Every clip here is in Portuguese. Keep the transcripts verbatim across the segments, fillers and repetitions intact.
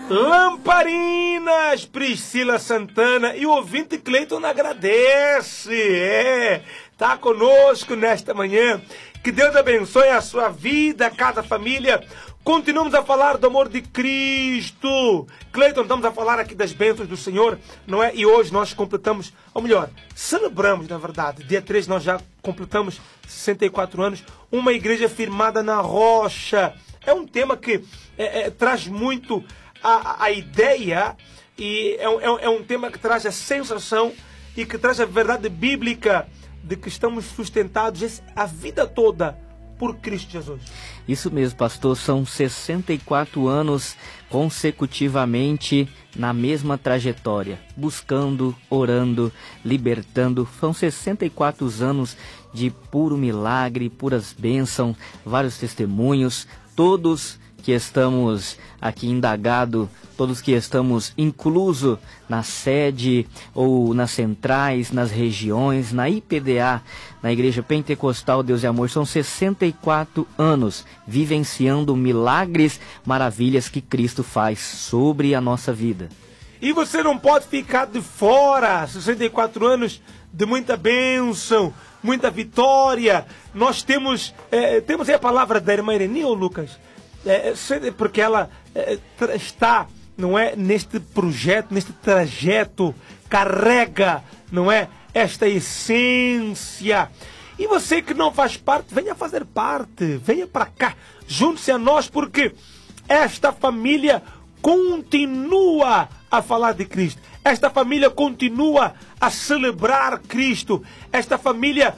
Lamparinas, Priscila Santana e o ouvinte Cleiton agradece. É, tá conosco nesta manhã. Que Deus abençoe a sua vida, cada família. Continuamos a falar do amor de Cristo. Cleiton, estamos a falar aqui das bênçãos do Senhor, não é? E hoje nós completamos, ou melhor, celebramos, na verdade. Dia três nós já completamos sessenta e quatro anos. Uma igreja firmada na rocha. É um tema que é, é, traz muito a, a ideia e é um, é um tema que traz a sensação e que traz a verdade bíblica de que estamos sustentados a vida toda por Cristo Jesus. Isso mesmo, pastor, são sessenta e quatro anos consecutivamente na mesma trajetória, buscando, orando, libertando. São sessenta e quatro anos de puro milagre, puras bênçãos, vários testemunhos, todos que estamos aqui indagado, todos que estamos incluso na sede ou nas centrais, nas regiões, na I P D A, na Igreja Pentecostal Deus e Amor, são sessenta e quatro anos vivenciando milagres, maravilhas que Cristo faz sobre a nossa vida. E você não pode ficar de fora, sessenta e quatro anos de muita bênção, muita vitória. Nós temos, é, temos aí a palavra da irmã Ireni, ou Lucas? É, porque ela é, está, não é, neste projeto, neste trajeto, carrega, não é, esta essência. E você que não faz parte, venha fazer parte, venha para cá, junte-se a nós, porque esta família continua a falar de Cristo, esta família continua a celebrar Cristo, esta família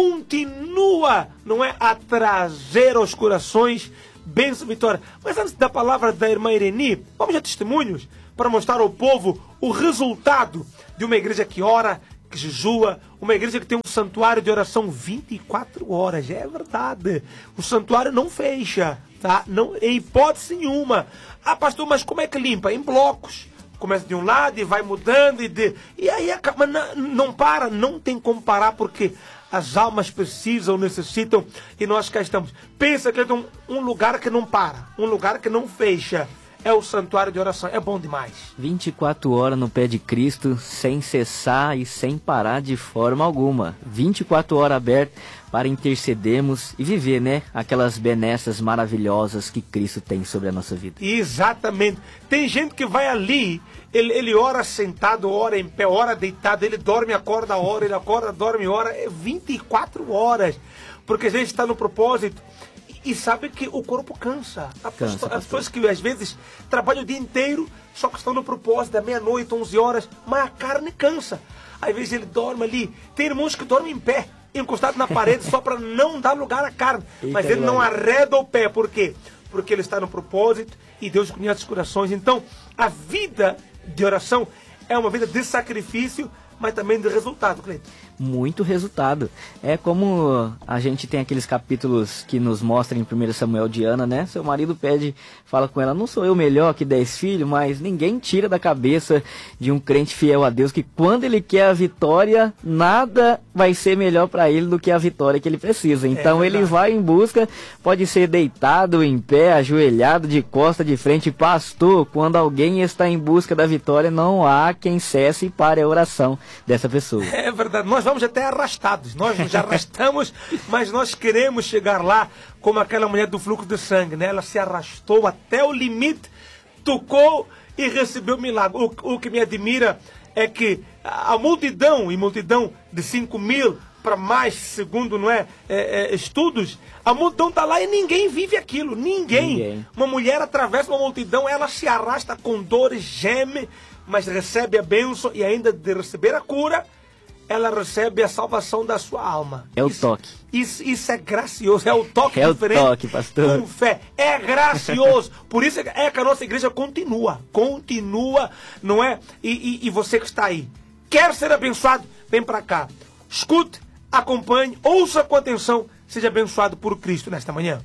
continua, não é, a trazer aos corações bênção, vitória. Mas antes da palavra da irmã Ireni, vamos a testemunhos para mostrar ao povo o resultado de uma igreja que ora, que jejua, uma igreja que tem um santuário de oração vinte e quatro horas. É verdade. O santuário não fecha, tá? Não, em hipótese nenhuma. Ah, pastor, mas como é que limpa? Em blocos. Começa de um lado e vai mudando e de... E aí acaba, não, não para, não tem como parar, porque as almas precisam, necessitam, e nós cá estamos. Pensa que é um, um lugar que não para, um lugar que não fecha. É o santuário de oração, é bom demais. vinte e quatro horas no pé de Cristo, sem cessar e sem parar de forma alguma. vinte e quatro horas aberto para intercedermos e viver, né, aquelas benesses maravilhosas que Cristo tem sobre a nossa vida. Exatamente. Tem gente que vai ali, ele, ele ora sentado, ora em pé, ora deitado, ele dorme, acorda, ora, ele acorda, dorme, ora, é vinte e quatro horas. Porque a gente está no propósito. E sabe que o corpo cansa. cansa As pessoas que às vezes trabalham o dia inteiro, só que estão no propósito da meia-noite, onze horas, mas a carne cansa. Às vezes ele dorme ali. Tem irmãos que dormem em pé, encostado na parede, só para não dar lugar à carne. Eita, mas ele glória. não arreda o pé. Por quê? Porque ele está no propósito e Deus conhece os corações. Então, a vida de oração é uma vida de sacrifício, mas também de resultado, Cleiton. Muito resultado. É como a gente tem aqueles capítulos que nos mostram em primeiro Samuel de Ana, né? Seu marido pede, fala com ela, não sou eu melhor que dez filhos, mas ninguém tira da cabeça de um crente fiel a Deus que quando ele quer a vitória, nada vai ser melhor para ele do que a vitória que ele precisa. Então é ele vai em busca, pode ser deitado, em pé, ajoelhado, de costa, de frente. Pastor, quando alguém está em busca da vitória, não há quem cesse e pare a oração dessa pessoa. É verdade, nós vamos até arrastados, nós nos arrastamos, mas nós queremos chegar lá como aquela mulher do fluxo de sangue, né? Ela se arrastou até o limite, tocou e recebeu o milagre. O, o que me admira é que a multidão, e multidão de cinco mil para mais, segundo, não é, é, é estudos, a multidão está lá e ninguém vive aquilo, ninguém. ninguém. Uma mulher atravessa uma multidão, ela se arrasta com dores, geme, mas recebe a bênção e ainda de receber a cura, ela recebe a salvação da sua alma. É o isso, toque. Isso, isso é gracioso, é o toque é diferente. É o toque, pastor. Com fé. É gracioso. Por isso é que a nossa igreja continua. Continua, não é? E, e, e você que está aí, quer ser abençoado? Vem para cá. Escute, acompanhe, ouça com atenção. Seja abençoado por Cristo nesta manhã.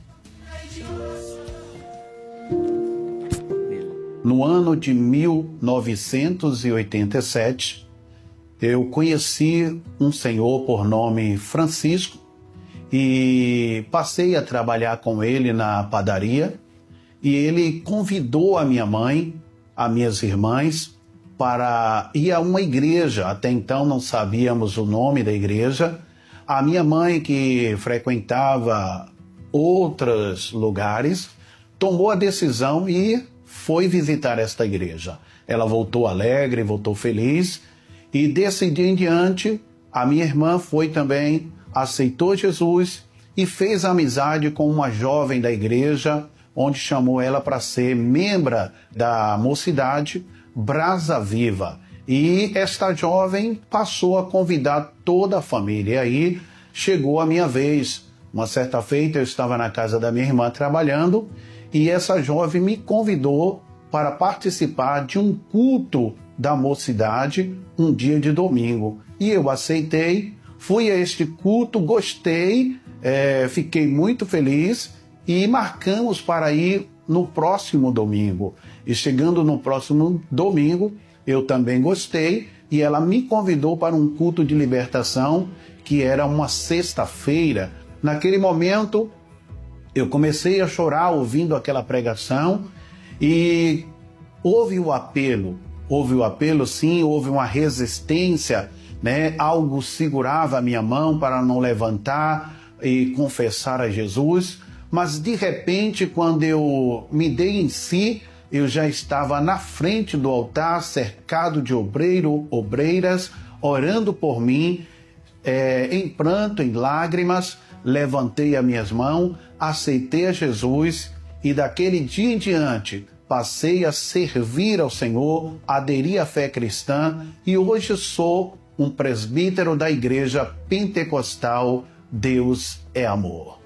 No ano de mil novecentos e oitenta e sete, eu conheci um senhor por nome Francisco e passei a trabalhar com ele na padaria, e ele convidou a minha mãe as minhas irmãs para ir a uma igreja. Até então não sabíamos o nome da igreja. A minha mãe, que frequentava outros lugares, tomou a decisão e foi visitar esta igreja. Ela voltou alegre, voltou feliz, e desse dia em diante, a minha irmã foi também, aceitou Jesus e fez amizade com uma jovem da igreja, onde chamou ela para ser membro da mocidade Brasa Viva. E esta jovem passou a convidar toda a família. E aí chegou a minha vez. Uma certa feita eu estava na casa da minha irmã trabalhando e essa jovem me convidou para participar de um culto da mocidade um dia de domingo. E eu aceitei, fui a este culto, gostei, é, fiquei muito feliz e marcamos para ir no próximo domingo. E chegando no próximo domingo, eu também gostei e ela me convidou para um culto de libertação, que era uma sexta-feira. Naquele momento, eu comecei a chorar ouvindo aquela pregação e houve o apelo, houve o apelo sim, houve uma resistência, né? Algo segurava a minha mão para não levantar e confessar a Jesus, mas de repente, quando eu me dei em si, eu já estava na frente do altar, cercado de obreiro, obreiras, orando por mim, é, em pranto, em lágrimas. Levantei as minhas mãos, aceitei a Jesus e daquele dia em diante passei a servir ao Senhor, aderi à fé cristã e hoje sou um presbítero da Igreja Pentecostal Deus é Amor.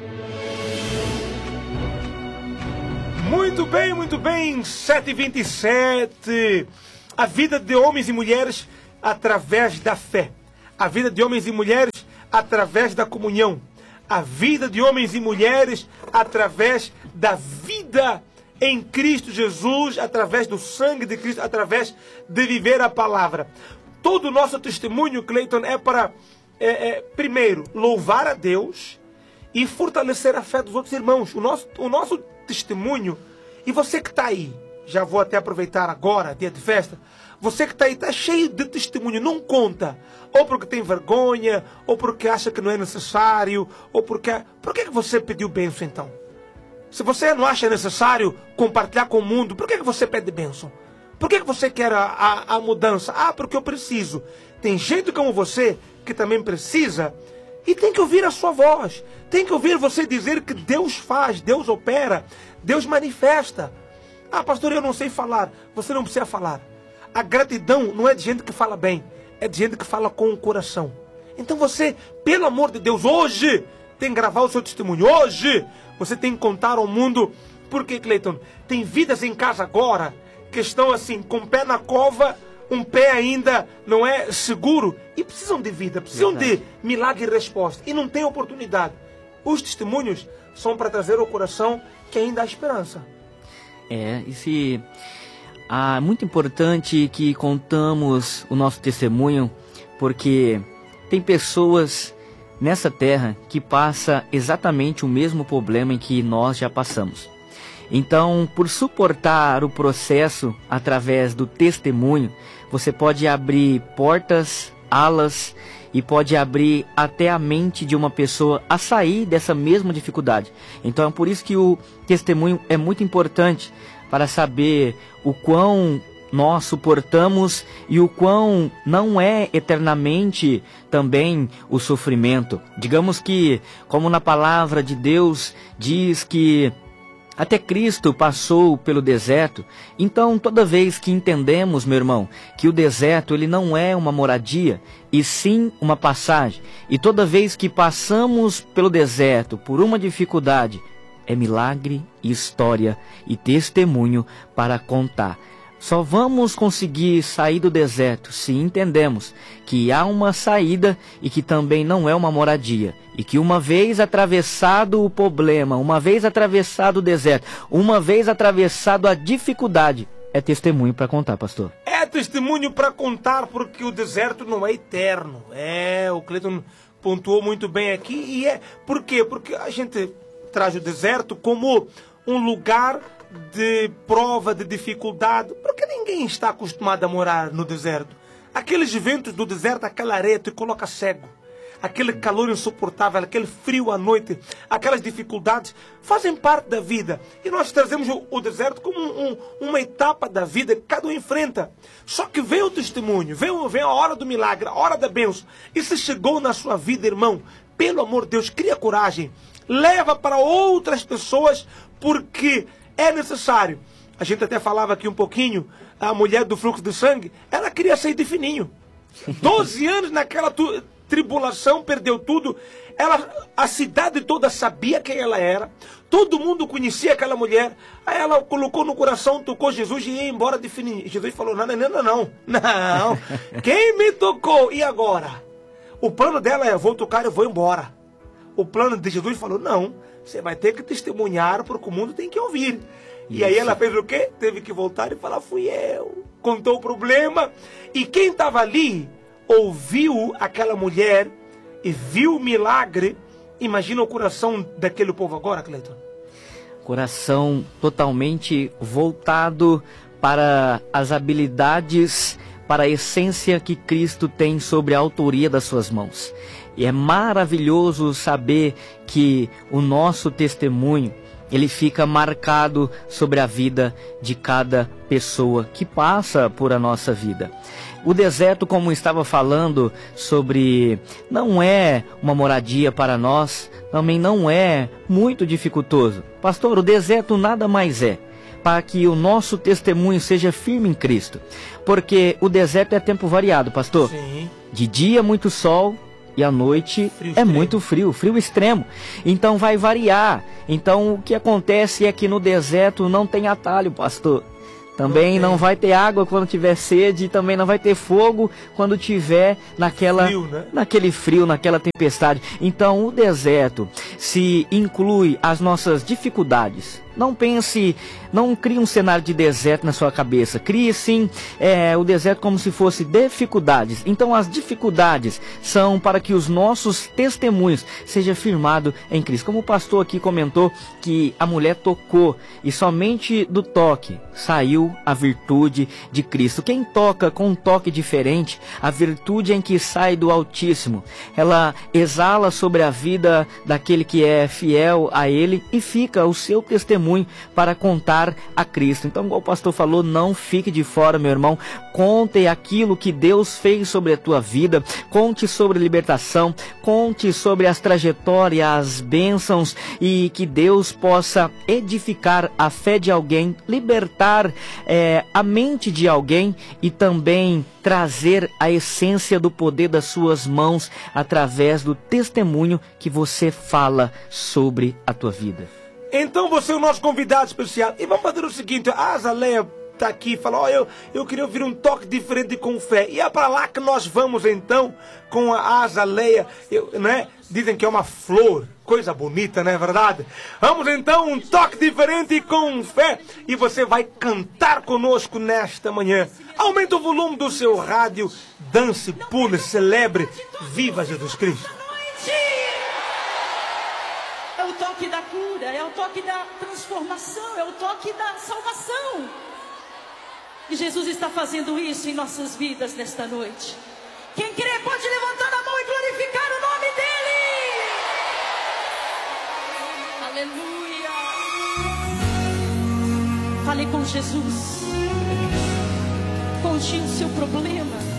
Muito bem, muito bem, sete e vinte e sete. A vida de homens e mulheres através da fé. A vida de homens e mulheres através da comunhão. A vida de homens e mulheres através da vida em Cristo Jesus, através do sangue de Cristo, através de viver a palavra. Todo o nosso testemunho, Cleiton, é para, é, é, primeiro, louvar a Deus e fortalecer a fé dos outros irmãos. O nosso, o nosso testemunho, e você que está aí, já vou até aproveitar agora, dia de festa, você que está aí, está cheio de testemunho, não conta, ou porque tem vergonha, ou porque acha que não é necessário, ou porque... Por que você pediu bênção então? Se você não acha necessário compartilhar com o mundo, por que você pede bênção? Por que você quer a, a, a mudança? Ah, porque eu preciso. Tem gente como você que também precisa e tem que ouvir a sua voz. Tem que ouvir você dizer que Deus faz, Deus opera, Deus manifesta. Ah, pastor, eu não sei falar. Você não precisa falar. A gratidão não é de gente que fala bem, é de gente que fala com o coração. Então você, pelo amor de Deus, hoje tem que gravar o seu testemunho. Hoje você tem que contar ao mundo. Porque, Cleiton, tem vidas em casa agora que estão assim, com o pé na cova, um pé ainda não é seguro e precisam de vida, precisam Verdade. de milagre e resposta e não tem oportunidade. Os testemunhos são para trazer ao coração que ainda há esperança. É, e se ah, é muito importante que contamos o nosso testemunho, porque tem pessoas nessa terra que passa exatamente o mesmo problema em que nós já passamos. Então, por suportar o processo através do testemunho, você pode abrir portas, alas e pode abrir até a mente de uma pessoa a sair dessa mesma dificuldade. Então é por isso que o testemunho é muito importante para saber o quão nós suportamos e o quão não é eternamente também o sofrimento. Digamos que, como na palavra de Deus diz que até Cristo passou pelo deserto, então toda vez que entendemos, meu irmão, que o deserto ele não é uma moradia, e sim uma passagem, e toda vez que passamos pelo deserto por uma dificuldade, é milagre, história e testemunho para contar. Só vamos conseguir sair do deserto se entendemos que há uma saída e que também não é uma moradia. E que uma vez atravessado o problema, uma vez atravessado o deserto, uma vez atravessado a dificuldade, é testemunho para contar, pastor. É testemunho para contar, porque o deserto não é eterno. É, o Cleiton pontuou muito bem aqui. E é por quê? Porque a gente traz o deserto como um lugar de prova, de dificuldade, porque ninguém está acostumado a morar no deserto. Aqueles ventos do deserto, aquela areia te coloca cego. Aquele calor insuportável, aquele frio à noite, aquelas dificuldades fazem parte da vida. E nós trazemos o, o deserto como um, um, uma etapa da vida que cada um enfrenta. Só que vem o testemunho, vem, vem a hora do milagre, a hora da bênção. E se chegou na sua vida, irmão, pelo amor de Deus, cria coragem. Leva para outras pessoas, porque é necessário. A gente até falava aqui um pouquinho, a mulher do fluxo de sangue, ela queria sair de fininho. doze anos naquela tu, tribulação, perdeu tudo. Ela, a cidade toda sabia quem ela era. Todo mundo conhecia aquela mulher. Aí ela colocou no coração, tocou Jesus e ia embora de fininho. Jesus falou, não, não, não, não. Não. Quem me tocou? E agora? O plano dela é, vou tocar e vou embora. O plano de Jesus falou, não. Você vai ter que testemunhar porque o mundo tem que ouvir. E aí ela fez o quê? Teve que voltar e falar, fui eu. Contou o problema. E quem estava ali, ouviu aquela mulher e viu o milagre. Imagina o coração daquele povo agora, Cleiton. Coração totalmente voltado para as habilidades, para a essência que Cristo tem sobre a autoria das suas mãos. E é maravilhoso saber que o nosso testemunho, ele fica marcado sobre a vida de cada pessoa que passa por a nossa vida. O deserto, como estava falando sobre, não é uma moradia para nós, também não é muito dificultoso. Pastor, o deserto nada mais é para que o nosso testemunho seja firme em Cristo. Porque o deserto é tempo variado, pastor. Sim. De dia muito sol, e à noite frio é extremo. Muito frio, frio extremo. Então vai variar. Então o que acontece é que no deserto não tem atalho, pastor. Também não, não vai ter água quando tiver sede, também não vai ter fogo quando tiver naquela, frio, né? naquele frio, naquela tempestade. Então o deserto se inclui as nossas dificuldades. Não pense, não crie um cenário de deserto na sua cabeça. Crie sim é, o deserto como se fosse dificuldades. Então as dificuldades são para que os nossos testemunhos sejam firmados em Cristo. Como o pastor aqui comentou que a mulher tocou e somente do toque saiu a virtude de Cristo. Quem toca com um toque diferente, a virtude em que sai do Altíssimo, ela exala sobre a vida daquele que é fiel a Ele e fica o seu testemunho para contar a Cristo. Então, igual o pastor falou, não fique de fora, meu irmão. Conte aquilo que Deus fez sobre a tua vida. Conte sobre libertação. Conte sobre as trajetórias, as bênçãos, e que Deus possa edificar a fé de alguém, libertar é, a mente de alguém e também trazer a essência do poder das suas mãos através do testemunho que você fala sobre a tua vida. Então você é o nosso convidado especial. E vamos fazer o seguinte, a Azaleia está aqui e falou, oh, eu, eu queria ouvir um toque diferente com fé. E é para lá que nós vamos então com a Azaleia, eu, né? Dizem que é uma flor, coisa bonita, não é verdade? Vamos então, um toque diferente com fé. E você vai cantar conosco nesta manhã. Aumente o volume do seu rádio, dance, pule, celebre, viva Jesus Cristo. É o toque da cura, é o toque da transformação, é o toque da salvação. E Jesus está fazendo isso em nossas vidas nesta noite. Quem crê pode levantar a mão e glorificar o nome dEle. Aleluia. Fale com Jesus. Conte o seu problema.